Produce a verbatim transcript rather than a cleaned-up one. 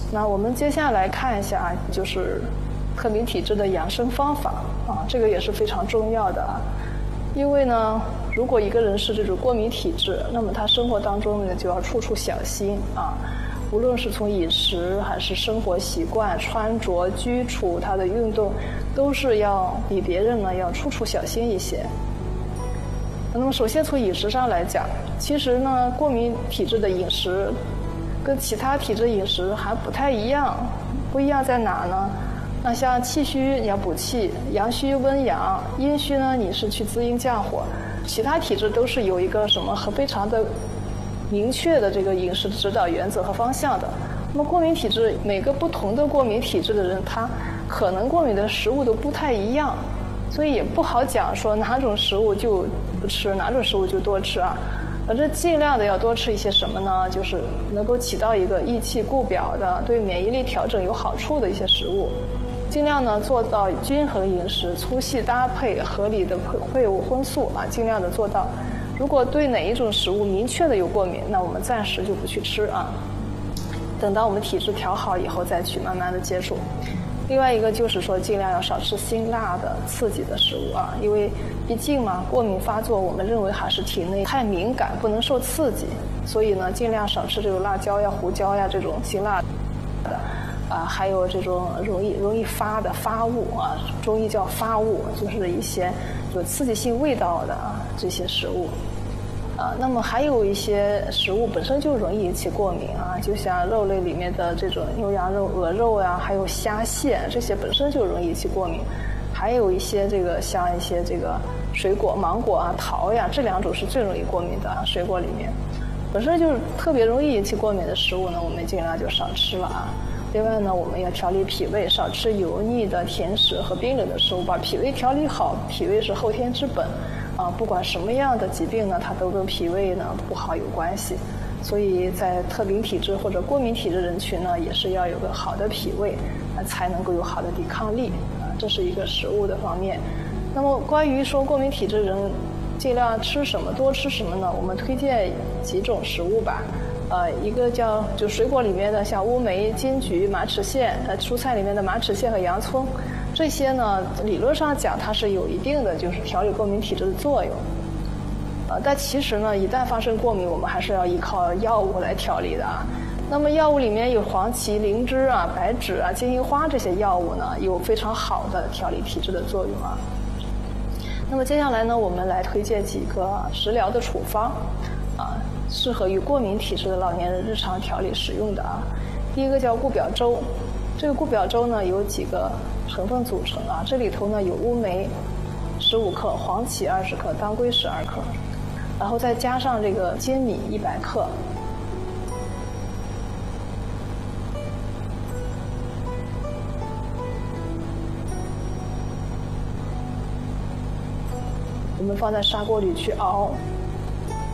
那我们接下来看一下，就是特敏体质的养生方法啊，这个也是非常重要的啊。因为呢，如果一个人是这种过敏体质，那么他生活当中呢就要处处小心啊。无论是从饮食还是生活习惯、穿着、居处，他的运动，都是要比别人呢要处处小心一些。那么首先从饮食上来讲，其实呢，过敏体质的饮食跟其他体质饮食还不太一样。不一样在哪呢？那像气虚你要补气，阳虚温阳，阴虚呢你是去滋阴降火。其他体质都是有一个什么很非常的明确的这个饮食指导原则和方向的。那么过敏体质，每个不同的过敏体质的人，他可能过敏的食物都不太一样，所以也不好讲说哪种食物就不吃，哪种食物就多吃啊。反正尽量的要多吃一些什么呢？就是能够起到一个益气固表的、对免疫力调整有好处的一些食物。尽量呢做到均衡饮食、粗细搭配、合理的配配伍荤素啊，尽量的做到。如果对哪一种食物明确的有过敏，那我们暂时就不去吃啊。等到我们体质调好以后再去慢慢的接触。另外一个就是说，尽量要少吃辛辣的、刺激的食物啊，因为毕竟嘛，过敏发作，我们认为还是体内太敏感，不能受刺激，所以呢，尽量少吃这种辣椒呀、胡椒呀这种辛辣的。啊，还有这种容易容易发的发物啊，中医叫发物，就是一些有刺激性味道的啊这些食物。啊，那么还有一些食物本身就容易引起过敏啊，就像肉类里面的这种牛羊肉、鹅肉呀、啊，还有虾蟹，这些本身就容易引起过敏。还有一些这个像一些这个水果，芒果啊、桃呀，这两种是最容易过敏的啊，水果里面本身就是特别容易引起过敏的食物呢，我们尽量就少吃了啊。另外呢，我们要调理脾胃，少吃油腻的甜食和冰冷的食物，把脾胃调理好。脾胃是后天之本，啊，不管什么样的疾病呢，它都跟脾胃呢不好有关系。所以在特敏体质或者过敏体质人群呢，也是要有个好的脾胃，啊，才能够有好的抵抗力。啊，这是一个食物的方面。那么关于说过敏体质人尽量吃什么，多吃什么呢？我们推荐几种食物吧。呃，一个叫就水果里面的像乌梅、金桔、马齿苋，呃，蔬菜里面的马齿苋和洋葱，这些呢，理论上讲它是有一定的就是调理过敏体质的作用。呃，但其实呢，一旦发生过敏，我们还是要依靠药物来调理的啊。那么药物里面有黄芪、灵芝啊、白芷啊、金银花这些药物呢，有非常好的调理体质的作用啊。那么接下来呢，我们来推荐几个食疗的处方啊。适合于过敏体质的老年人日常调理使用的啊。第一个叫固表粥，这个固表粥呢有几个成分组成啊，这里头呢有乌梅十五克、黄芪二十克、当归十二克，然后再加上这个粳米一百克。我们放在砂锅里去熬，